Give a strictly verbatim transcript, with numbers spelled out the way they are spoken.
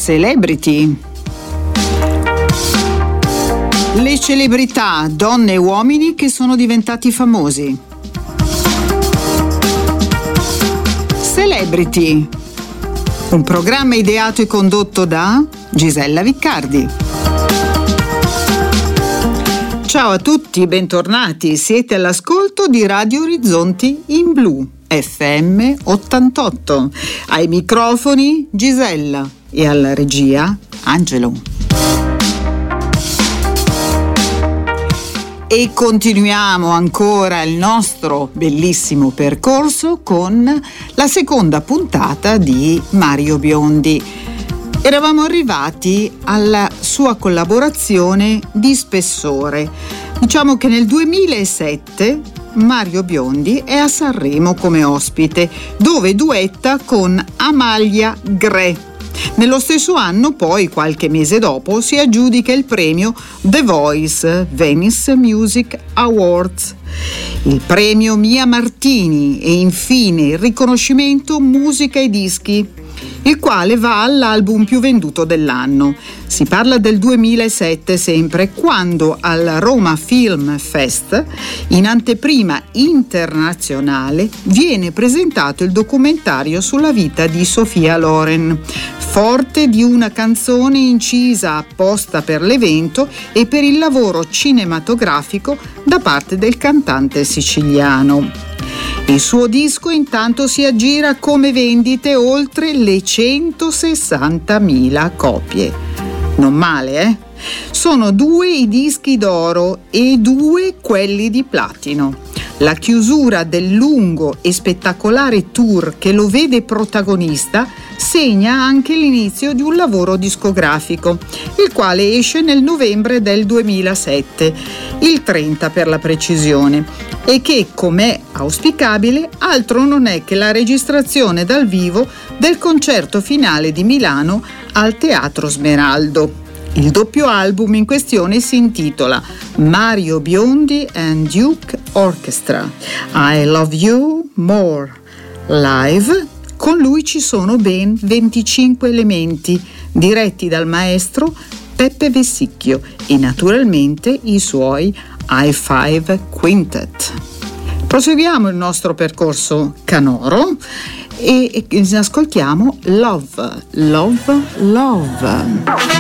Celebrity. Le celebrità, donne e uomini che sono diventati famosi. Celebrity, un programma ideato e condotto da Gisella Viccardi. Ciao a tutti, bentornati, siete all'ascolto di Radio Orizzonti in Blu, F M ottantotto. Ai microfoni Gisella e alla regia Angelo. E continuiamo ancora il nostro bellissimo percorso con la seconda puntata di Mario Biondi. Eravamo arrivati alla sua collaborazione di spessore. Diciamo che nel duemilasette Mario Biondi è a Sanremo come ospite, dove duetta con Amalia Gre. Nello stesso anno, poi, qualche mese dopo, si aggiudica il premio The Voice Venice Music Awards, il premio Mia Martini e infine il riconoscimento Musica e Dischi, il quale va all'album più venduto dell'anno. Si parla del duemilasette sempre, quando al Roma Film Fest, in anteprima internazionale, viene presentato il documentario sulla vita di Sophia Loren, forte di una canzone incisa apposta per l'evento e per il lavoro cinematografico da parte del cantante siciliano. Il suo disco intanto si aggira come vendite oltre le centosessantamila copie. Non male, eh? Sono due i dischi d'oro e due quelli di platino. La chiusura del lungo e spettacolare tour che lo vede protagonista segna anche l'inizio di un lavoro discografico, il quale esce nel novembre del duemilasette, il trenta per la precisione, e che, com'è auspicabile, altro non è che la registrazione dal vivo del concerto finale di Milano al Teatro Smeraldo. Il doppio album in questione si intitola Mario Biondi and Duke Orchestra, I Love You More Live. Con lui ci sono ben venticinque elementi diretti dal maestro Peppe Vessicchio e naturalmente i suoi I Five Quintet. Proseguiamo il nostro percorso canoro e, e ascoltiamo Love, Love, Love.